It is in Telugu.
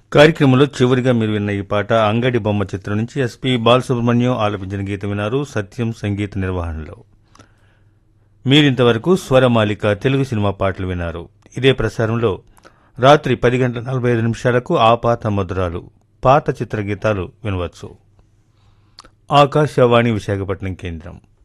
కార్యక్రమంలో చివరిగా మీరు విన్న ఈ పాట అంగడి బొమ్మ చిత్రం నుంచి ఎస్పి బాలసుబ్రహ్మణ్యం ఆలపించిన గీతం విన్నారు. సత్యం సంగీత నిర్వహణలో. మీరింతవరకు స్వరమాలిక తెలుగు సినిమా పాటలు విన్నారు. ఇదే ప్రసారంలో రాత్రి 10:45 ఆపాత మధురాలు పాత చిత్రగీతాలు వినవచ్చు. ఆకాశవాణి విశాఖపట్నం కేంద్రం.